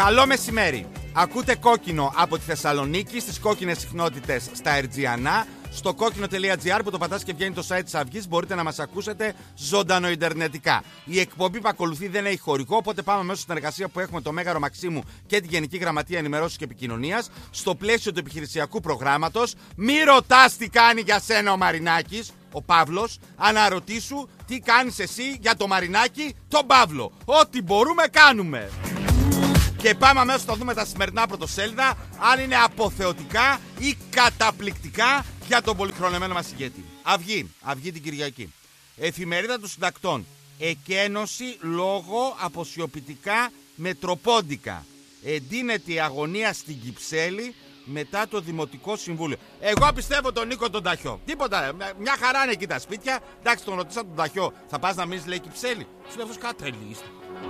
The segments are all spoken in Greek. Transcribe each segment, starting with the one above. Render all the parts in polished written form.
Καλό μεσημέρι. Ακούτε Κόκκινο από τη Θεσσαλονίκη στις κόκκινες συχνότητες στα Ερτζιανά. Στο κόκκινο.gr που το πατάς και βγαίνει το site της Αυγής μπορείτε να μας ακούσετε ζωντανοιντερνετικά. Η εκπομπή που ακολουθεί δεν έχει χωρικό, οπότε πάμε μέσα στην συνεργασία που έχουμε το Μέγαρο Μαξίμου και τη Γενική Γραμματεία Ενημερώσεως και Επικοινωνίας στο πλαίσιο του επιχειρησιακού προγράμματος. Μη ρωτάς τι κάνει για σένα ο Μαρινάκης, ο Παύλος, αναρωτήσου τι κάνεις εσύ για το Μαρινάκη, τον Παύλο. Ό,τι μπορούμε κάνουμε. Και πάμε αμέσως να δούμε τα σημερινά πρωτοσέλιδα, αν είναι αποθεωτικά ή καταπληκτικά για τον πολυχρονεμένο μας ηγέτη. Αυγή την Κυριακή. Εφημερίδα των Συντακτών. Εκένωση λόγω αποσιωπητικά μετροπόντικα. Εντείνεται η αγωνία στην Κυψέλη μετά το Δημοτικό Συμβούλιο. Εγώ πιστεύω τον Νίκο τον Ταχιό. Τίποτα, μια χαρά είναι εκεί τα σπίτια. Εντάξει, τον ρωτήσα τον Ταχιό, θα πας να μείνεις, λέει, Κυψέλη? Σου λέω, κατρελίστε.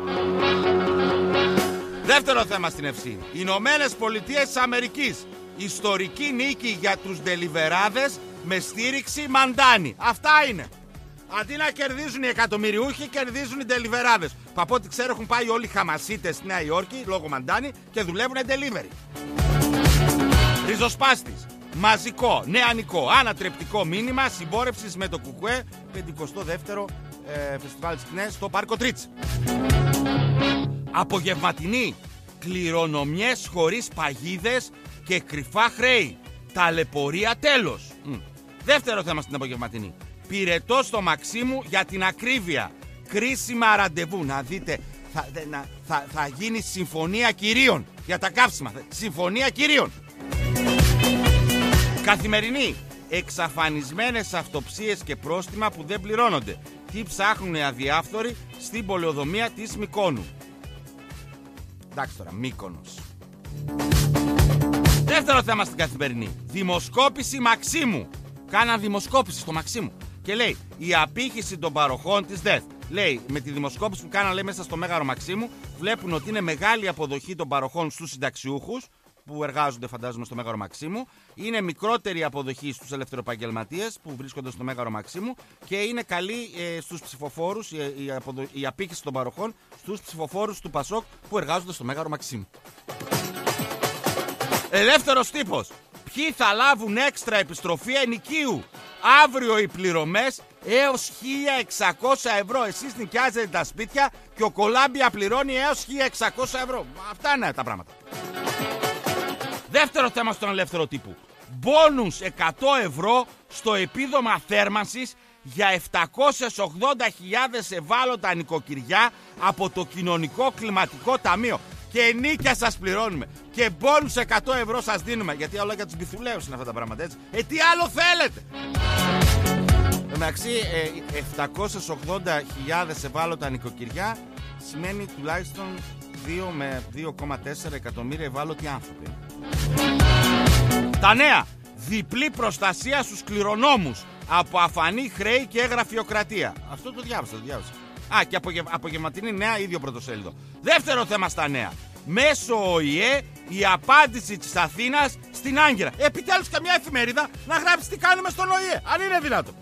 Δεύτερο θέμα στην Ευσύνη. Ηνωμένες Πολιτείες της Αμερικής. Ιστορική νίκη για τους ντελιβεράδες με στήριξη Μαντάνη. Αυτά είναι. Αντί να κερδίζουν οι εκατομμυριούχοι, κερδίζουν οι ντελιβεράδες. Που από ό,τι ξέρω έχουν πάει όλοι οι χαμασίτες στη Νέα Υόρκη λόγω Μαντάνη και δουλεύουν delivery. Ριζοσπάστης. Μαζικό, νεανικό, ανατρεπτικό μήνυμα συμπόρευσης με το Κουκουέ 52ο Φεστιβάλ της Κνές στο Πάρκο Τρίτς. Απογευματινή. Κληρονομιές χωρίς παγίδες και κρυφά χρέη. Ταλαιπωρία τέλος. Δεύτερο θέμα στην απογευματινή. Πυρετό στο Μαξίμου για την ακρίβεια. Κρίσιμα ραντεβού. Να δείτε, θα γίνει συμφωνία κυρίων για τα καύσιμα. Συμφωνία κυρίων. Καθημερινή. Εξαφανισμένες αυτοψίες και πρόστιμα που δεν πληρώνονται. Τι ψάχνουν οι αδιάφθοροι στην πολεοδομία της Μυκόνου. Εντάξει τώρα, Μύκονος. Δεύτερο θέμα στην Καθημερινή. Δημοσκόπηση Μαξίμου. Κάναν δημοσκόπηση στο Μαξίμου. Και λέει, η απήχηση των παροχών της ΔΕΘ. Λέει, με τη δημοσκόπηση που κάναν, λέει, μέσα στο Μέγαρο Μαξίμου, βλέπουν ότι είναι μεγάλη αποδοχή των παροχών στους συνταξιούχους, που εργάζονται, φαντάζομαι, στο Μέγαρο Μαξίμου. Είναι μικρότερη αποδοχή στους ελευθεροεπαγγελματίες που βρίσκονται στο Μέγαρο Μαξίμου και είναι καλή στους ψηφοφόρους, η απήχηση των παροχών στους ψηφοφόρους του Πασόκ που εργάζονται στο Μέγαρο Μαξίμου. Ελεύθερος τύπος. Ποιοι θα λάβουν έξτρα επιστροφή ενοικίου? Αύριο οι πληρωμές έως 1.600 ευρώ. Εσείς νοικιάζετε τα σπίτια και ο Κολάμπια πληρώνει έως 1.600 ευρώ. Αυτά είναι τα πράγματα. Δεύτερο θέμα στον ελεύθερο τύπου. Μπόνους 100 ευρώ στο επίδομα θέρμανσης για 780.000 ευάλωτα νοικοκυριά από το Κοινωνικό Κλιματικό Ταμείο. Και ενίκια σας πληρώνουμε. Και μπόνους 100 ευρώ σας δίνουμε. Γιατί όλα για τους μπιθουλαίους είναι αυτά τα πράγματα, έτσι. Τι άλλο θέλετε? Εντάξει, 780.000 ευάλωτα νοικοκυριά σημαίνει τουλάχιστον 2 με 2,4 εκατομμύρια ευάλωτοι άνθρωποι. Τα νέα. Διπλή προστασία στους κληρονόμους από αφανή χρέη και γραφειοκρατία. Αυτό το διάβασα. Και απογευματινή νέα, ίδιο πρωτοσέλιδο. Δεύτερο θέμα στα νέα. Μέσω ΟΗΕ η απάντηση της Αθήνας στην Άγκυρα. Επιτέλους καμιά εφημερίδα να γράψει τι κάνουμε στον ΟΗΕ, αν είναι δυνατό.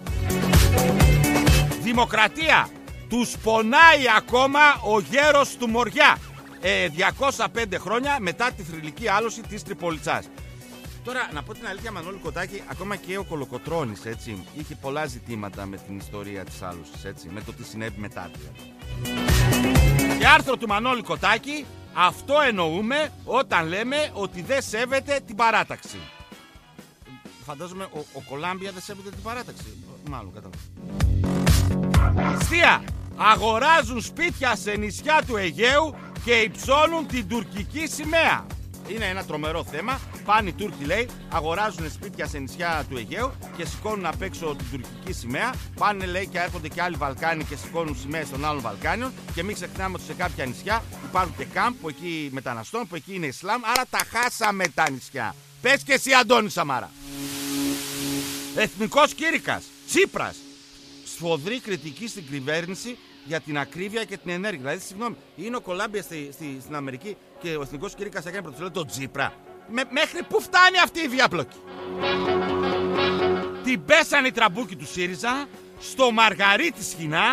Δημοκρατία. Τους πονάει ακόμα ο γέρος του Μοριά. 205 χρόνια μετά τη θρυλική άλωση της Τριπολιτσάς. Τώρα, να πω την αλήθεια, Μανώλη Κοτάκη, ακόμα και ο Κολοκοτρώνης, έτσι, είχε πολλά ζητήματα με την ιστορία της άλωσης, έτσι, με το τι συνέβη μετά. Και άρθρο του Μανώλη Κοτάκη, αυτό εννοούμε όταν λέμε ότι δεν σέβεται την παράταξη. Φαντάζομαι ο Κολάμπια δεν σέβεται την παράταξη. Μάλλον, κατάλαβα. Στία. Αγοράζουν σπίτια σε νησιά του Αιγαίου και υψώνουν την τουρκική σημαία. Είναι ένα τρομερό θέμα. Πάνε οι Τούρκοι, λέει, αγοράζουν σπίτια σε νησιά του Αιγαίου και σηκώνουν απ' έξω την τουρκική σημαία. Πάνε, λέει, και έρχονται και άλλοι Βαλκάνοι και σηκώνουν σημαίες των άλλων Βαλκάνιων. Και μην ξεχνάμε ότι σε κάποια νησιά υπάρχουν και κάμπ που εκεί μεταναστών, που εκεί είναι Ισλάμ. Άρα τα χάσαμε τα νησιά. Πες και εσύ, Αντώνη Σαμάρα. Εθνικός κήρυκας. Τσίπρας. Σφοδρή κριτική στην κυβέρνηση για την ακρίβεια και την ενέργεια. Δηλαδή, συγγνώμη, είναι ο Κολάμπια στην Αμερική και ο εθνικός κήρυκας έκανε πρωτοσέλιδο τον Τσίπρα. Μέχρι πού φτάνει αυτή η διάπλοκη? Την πέσανε οι τραμπούκι του ΣΥΡΙΖΑ στο Μαργαρίτη Σχοινά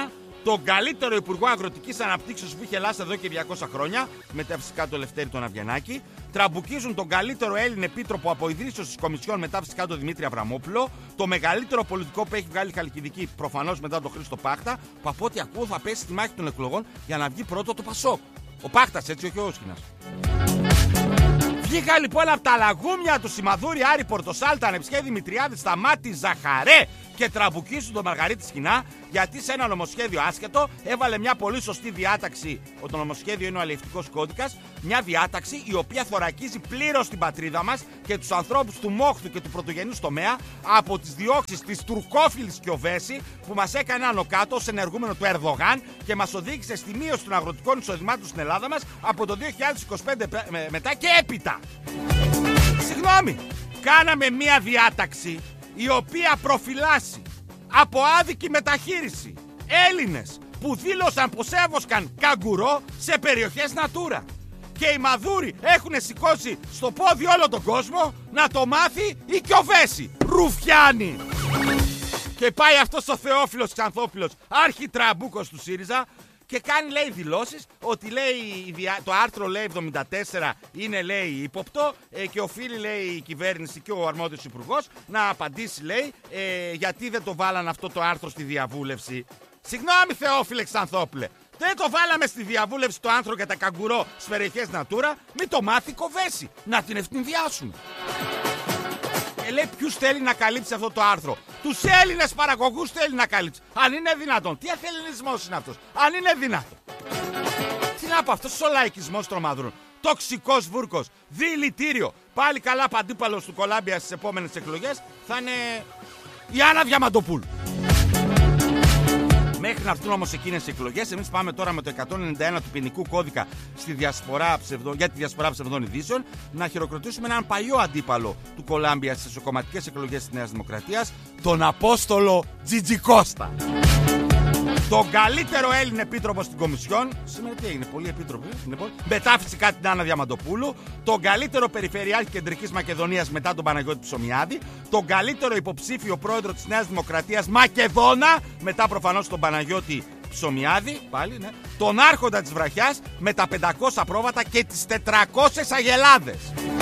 τον καλύτερο υπουργό αγροτικής αναπτύξεως που είχε η Ελλάδα εδώ και 200 χρόνια, μετά φυσικά το Λευτέρη τον Αβγενάκη. Τραμπουκίζουν τον καλύτερο Έλλην επίτροπο από ιδρύσεως της Κομισιόν, μετά φυσικά τον Δημήτρη Αβραμόπουλο. Το μεγαλύτερο πολιτικό που έχει βγάλει η Χαλκιδική, προφανώς μετά τον Χρήστο Πάχτα, που από ό,τι ακούω θα πέσει στη μάχη των εκλογών για να βγει πρώτο το Πασόκ. Ο Πάχτας, έτσι, όχι ο Όσκινας. Βγήκα λοιπόν από τα λαγούμια του Σιμαδούρη, Άρη Πορτοσάλτα, Ανεψιέ Δημητριάδη, Σταμάτη, Ζαχαρέ και τραμπουκίσουν τον Μαργαρίτη Σχοινά, γιατί σε ένα νομοσχέδιο άσχετο έβαλε μια πολύ σωστή διάταξη. Το νομοσχέδιο είναι ο αλληλευτικός κώδικας. Μια διάταξη η οποία θωρακίζει πλήρως την πατρίδα μας και τους ανθρώπους του μόχθου και του πρωτογενούς τομέα από τις διώξεις της τουρκόφιλης Κιοβέση, που μας έκανε άνω κάτω ως ενεργούμενο του Ερδογάν και μας οδήγησε στη μείωση των αγροτικών εισοδημάτων στην Ελλάδα μας από το 2025 μετά και έπειτα. Συγγνώμη, κάναμε μια διάταξη η οποία προφυλάσσει από άδικη μεταχείριση Έλληνες που δήλωσαν πως έβοσκαν καγκουρό σε περιοχές Natura. Και οι Μαδούροι έχουν σηκώσει στο πόδι όλο τον κόσμο να το μάθει η Κιοβέση. Ρουφιάνοι! Και πάει αυτός ο Θεόφιλος Ξανθόπουλος, αρχιτραμπούκος του ΣΥΡΙΖΑ, και κάνει, λέει, δηλώσεις ότι, λέει, το άρθρο, λέει, 74 είναι, λέει, ύποπτο και οφείλει, λέει, η κυβέρνηση και ο αρμόδιος υπουργός να απαντήσει, λέει, γιατί δεν το βάλαν αυτό το άρθρο στη διαβούλευση. Συγγνώμη, Θεόφιλε Ξανθόπουλε, δεν το βάλαμε στη διαβούλευση το άρθρο για τα καγκουρό στις περιοχές Natura, μην το μάθει Κοβέση, να την ευθυνδιάσουν. Λέει, ποιους θέλει να καλύψει αυτό το άρθρο? Τους Έλληνες παραγωγούς θέλει να καλύψει. Αν είναι δυνατόν. Τι αθεληνισμός είναι αυτός? Αν είναι δυνατόν. Τι να πω, αυτός ο λαϊκισμός των Μαδούρων. Τοξικός βούρκος. Δηλητήριο. Πάλι καλά αντίπαλος του Κολάμπια στις επόμενες εκλογές θα είναι η Άννα Διαμαντοπούλου. Μέχρι να έρθουν όμως εκείνες οι εκλογές, εμείς πάμε τώρα με το 191 του ποινικού κώδικα για τη διασπορά ψευδών ειδήσεων να χειροκροτήσουμε έναν παλιό αντίπαλο του Κολάμπια στις εσωκομματικές εκλογές της Νέας Δημοκρατίας, τον Απόστολο Τζιτζικώστα. Τον καλύτερο Έλλην επίτροπο στην Κομισιόν. Σήμερα τι έγινε, πολλοί επίτροποι. Μετά φυσικά την Άννα Διαμαντοπούλου. Τον καλύτερο Περιφερειάρχη Κεντρικής Μακεδονίας μετά τον Παναγιώτη Ψωμιάδη. Τον καλύτερο υποψήφιο πρόεδρο της Νέας Δημοκρατίας Μακεδόνα μετά προφανώς τον Παναγιώτη Ψωμιάδη. Πάλι, ναι. Τον άρχοντα της βραχιάς με τα 500 πρόβατα και τις 400 αγελάδες.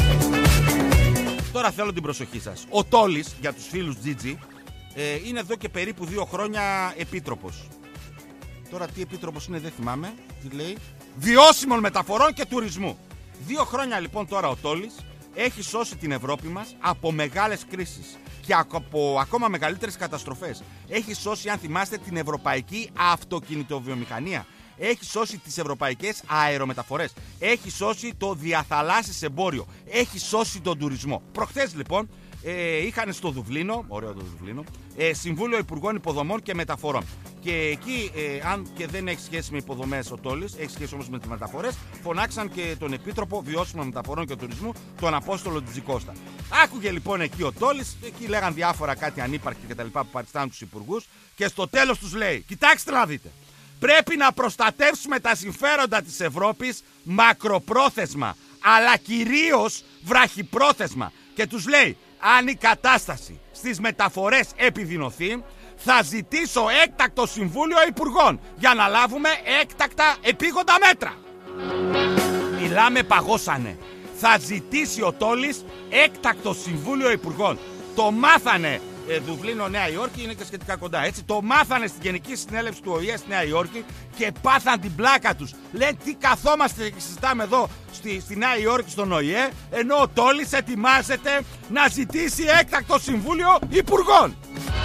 Τώρα θέλω την προσοχή σας. Ο Τόλης, για τους φίλους Τζίτζι, είναι εδώ και περίπου 2 χρόνια επίτροπος. Τώρα τι επίτροπος είναι δεν θυμάμαι. Τι λέει? Βιώσιμων μεταφορών και τουρισμού. 2 χρόνια λοιπόν τώρα ο Τόλης έχει σώσει την Ευρώπη μας από μεγάλες κρίσεις και από ακόμα μεγαλύτερες καταστροφές. Έχει σώσει, αν θυμάστε, την ευρωπαϊκή αυτοκινητοβιομηχανία. Έχει σώσει τις ευρωπαϊκές αερομεταφορές. Έχει σώσει το διαθαλάσσις εμπόριο. Έχει σώσει τον τουρισμό. Προχθές λοιπόν είχαν στο Δουβλίνο, ωραίο το Δουβλίνο, Συμβούλιο Υπουργών Υποδομών και Μεταφορών. Και εκεί, αν και δεν έχει σχέση με υποδομές ο Τόλης, έχει σχέση όμως με τις μεταφορές, φωνάξαν και τον Επίτροπο Βιώσιμων Μεταφορών και Τουρισμού, τον Απόστολο Τζιτζικώστα. Άκουγε λοιπόν εκεί ο Τόλης, εκεί λέγαν διάφορα κάτι ανύπαρκη κτλ. Που παριστάνουν τους υπουργούς, και στο τέλος τους λέει: κοιτάξτε να δείτε. Πρέπει να προστατεύσουμε τα συμφέροντα της Ευρώπης μακροπρόθεσμα, αλλά κυρίως βραχυπρόθεσμα. Και τους λέει: αν η κατάσταση στις μεταφορές επιδεινωθεί, θα ζητήσω έκτακτο Συμβούλιο Υπουργών για να λάβουμε έκτακτα επίγοντα μέτρα. Μιλάμε, παγώσανε. Θα ζητήσει ο Τόλης έκτακτο Συμβούλιο Υπουργών. Το μάθανε. Δουβλίνο, Νέα Υόρκη είναι και σχετικά κοντά, έτσι. Το μάθανε στην Γενική Συνέλευση του ΟΗΕ στη Νέα Υόρκη και πάθαν την πλάκα τους. Λένε, τι καθόμαστε και συζητάμε εδώ στη Νέα Υόρκη στον ΟΗΕ, ενώ ο Τόλης ετοιμάζεται να ζητήσει έκτακτο Συμβούλιο Υπουργών.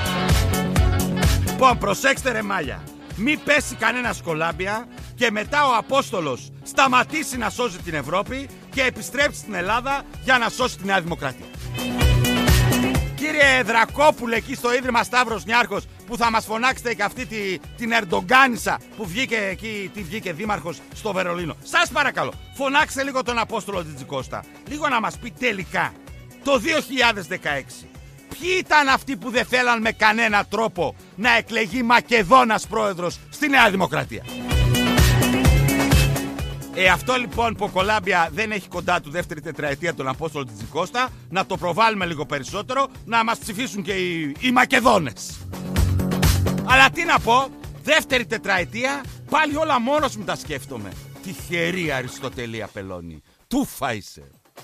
Λοιπόν, προσέξτε ρε μάλια. Μην πέσει κανένα Κολάμπια και μετά ο Απόστολος σταματήσει να σώζει την Ευρώπη και επιστρέψει στην Ελλάδα για να σώσει τη Νέα Δημοκρατία. Κύριε Δρακόπουλε, εκεί στο Ίδρυμα Σταύρος Νιάρχος, που θα μας φωνάξετε και αυτή την Ερντογκάνισσα που βγήκε εκεί, βγήκε δήμαρχος στο Βερολίνο. Σας παρακαλώ, φωνάξτε λίγο τον Απόστολο Τζιτζικώστα. Λίγο να μας πει τελικά, το 2016, ποιοι ήταν αυτοί που δεν θέλαν με κανένα τρόπο να εκλεγεί Μακεδόνας πρόεδρος στη Νέα Δημοκρατία. Αυτό λοιπόν που ο Κολάμπια δεν έχει κοντά του δεύτερη τετραετία τον Απόστολο Τζιτζικώστα, να το προβάλλουμε λίγο περισσότερο, να μας ψηφίσουν και οι Μακεδόνες. Αλλά τι να πω, Δεύτερη τετραετία, πάλι όλα μόνος μου τα σκέφτομαι. Τυχερή Αριστοτελή Απελώνη. Τούφα είσαι.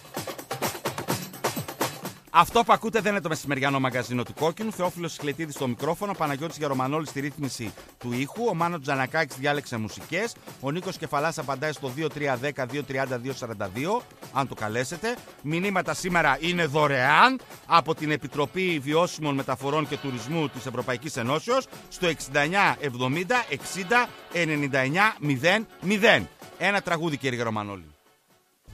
Αυτό που ακούτε δεν είναι το μεσημεριανό μαγκαζίνο του Κόκκινου. Θεόφιλος Σιχλετίδης στο μικρόφωνο, Παναγιώτης Γερομανόλης στη ρύθμιση του ήχου, ο Μάνος Τζανακάκης διάλεξε μουσικές, ο Νίκος Κεφαλάς απαντάει στο 2310-230-242, αν το καλέσετε. Μηνύματα σήμερα είναι δωρεάν από την Επιτροπή Βιώσιμων Μεταφορών και Τουρισμού της Ευρωπαϊκής Ενώσεως στο 6970 60 99 00. Ένα τραγούδι, κύριε Γερομανόλη.